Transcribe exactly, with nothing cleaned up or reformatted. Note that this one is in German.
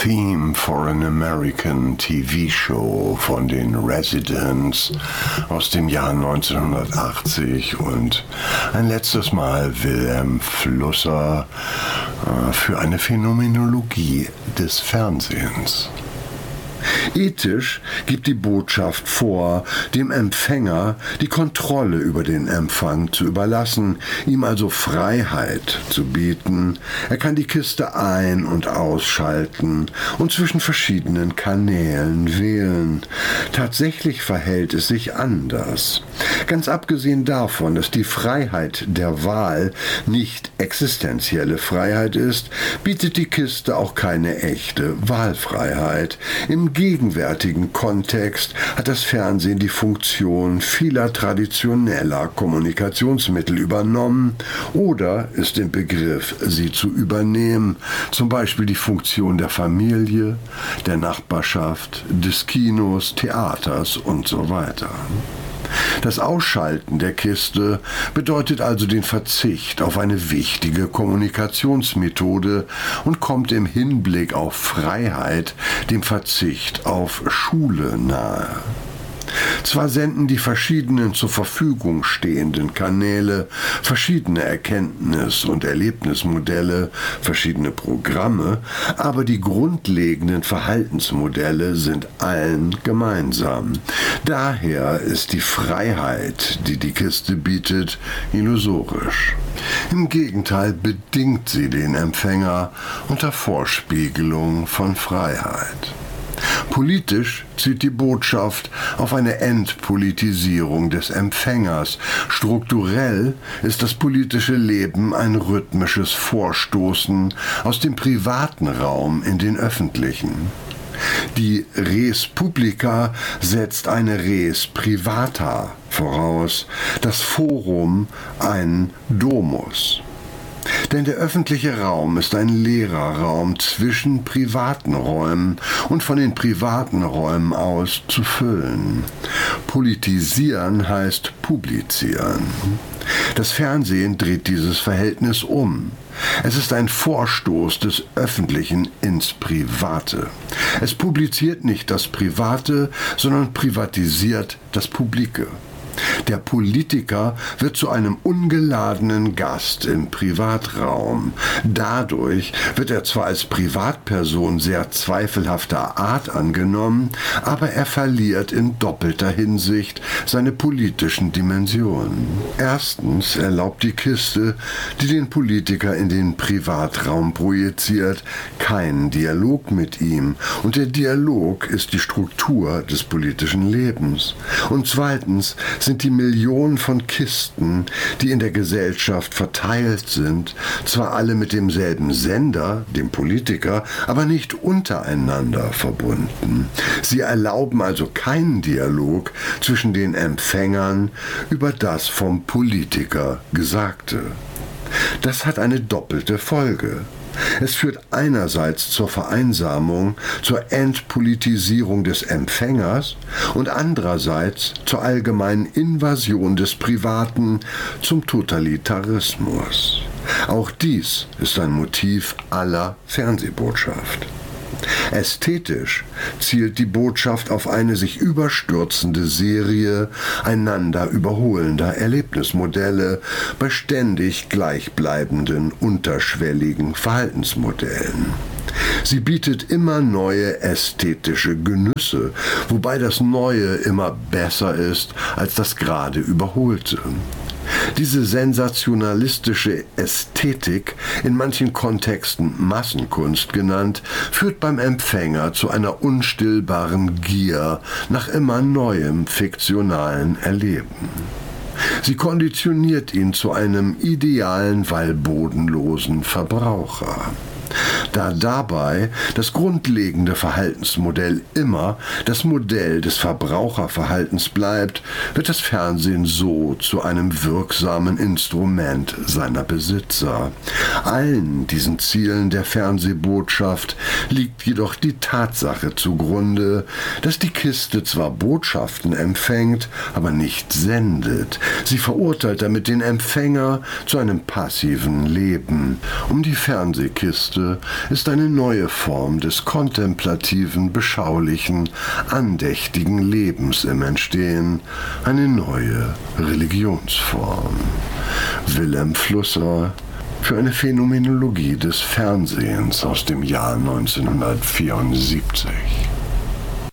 Theme for an American T V Show von den Residents aus dem Jahr neunzehnhundertachtzig und ein letztes Mal Wilhelm Flusser äh, für eine Phänomenologie des Fernsehens. Ethisch gibt die Botschaft vor, dem Empfänger die Kontrolle über den Empfang zu überlassen, ihm also Freiheit zu bieten. Er kann die Kiste ein- und ausschalten und zwischen verschiedenen Kanälen wählen. Tatsächlich verhält es sich anders. Ganz abgesehen davon, dass die Freiheit der Wahl nicht existenzielle Freiheit ist, bietet die Kiste auch keine echte Wahlfreiheit. Im gegenwärtigen Kontext hat das Fernsehen die Funktion vieler traditioneller Kommunikationsmittel übernommen oder ist im Begriff, sie zu übernehmen, zum Beispiel die Funktion der Familie, der Nachbarschaft, des Kinos, Theaters und so weiter. Das Ausschalten der Kiste bedeutet also den Verzicht auf eine wichtige Kommunikationsmethode und kommt im Hinblick auf Freiheit dem Verzicht auf Schule nahe. Zwar senden die verschiedenen zur Verfügung stehenden Kanäle verschiedene Erkenntnis- und Erlebnismodelle, verschiedene Programme, aber die grundlegenden Verhaltensmodelle sind allen gemeinsam. Daher ist die Freiheit, die die Kiste bietet, illusorisch. Im Gegenteil bedingt sie den Empfänger unter Vorspiegelung von Freiheit. Politisch zielt die Botschaft auf eine Entpolitisierung des Empfängers. Strukturell ist das politische Leben ein rhythmisches Vorstoßen aus dem privaten Raum in den öffentlichen. Die Res Publica setzt eine Res Privata voraus, das Forum ein Domus. Denn der öffentliche Raum ist ein leerer Raum zwischen privaten Räumen und von den privaten Räumen aus zu füllen. Politisieren heißt publizieren. Das Fernsehen dreht dieses Verhältnis um. Es ist ein Vorstoß des Öffentlichen ins Private. Es publiziert nicht das Private, sondern privatisiert das Publike. Der Politiker wird zu einem ungeladenen Gast im Privatraum. Dadurch wird er zwar als Privatperson sehr zweifelhafter Art angenommen, aber er verliert in doppelter Hinsicht seine politischen Dimensionen. Erstens erlaubt die Kiste, die den Politiker in den Privatraum projiziert, keinen Dialog mit ihm, und der Dialog ist die Struktur des politischen Lebens. Und zweitens sind die Millionen von Kisten, die in der Gesellschaft verteilt sind, zwar alle mit demselben Sender, dem Politiker, aber nicht untereinander verbunden. Sie erlauben also keinen Dialog zwischen den Empfängern über das vom Politiker Gesagte. Das hat eine doppelte Folge. Es führt einerseits zur Vereinsamung, zur Entpolitisierung des Empfängers und andererseits zur allgemeinen Invasion des Privaten, zum Totalitarismus. Auch dies ist ein Motiv aller Fernsehbotschaft. Ästhetisch zielt die Botschaft auf eine sich überstürzende Serie einander überholender Erlebnismodelle bei ständig gleichbleibenden, unterschwelligen Verhaltensmodellen. Sie bietet immer neue ästhetische Genüsse, wobei das Neue immer besser ist als das gerade Überholte. Diese sensationalistische Ästhetik, in manchen Kontexten Massenkunst genannt, führt beim Empfänger zu einer unstillbaren Gier nach immer neuem fiktionalen Erleben. Sie konditioniert ihn zu einem idealen, weil bodenlosen Verbraucher. Da dabei das grundlegende Verhaltensmodell immer das Modell des Verbraucherverhaltens bleibt, wird das Fernsehen so zu einem wirksamen Instrument seiner Besitzer. Allen diesen Zielen der Fernsehbotschaft liegt jedoch die Tatsache zugrunde, dass die Kiste zwar Botschaften empfängt, aber nicht sendet. Sie verurteilt damit den Empfänger zu einem passiven Leben. Um die Fernsehkiste ist eine neue Form des kontemplativen, beschaulichen, andächtigen Lebens im Entstehen, eine neue Religionsform. Wilhelm Flusser für eine Phänomenologie des Fernsehens aus dem Jahr neunzehnhundertvierundsiebzig.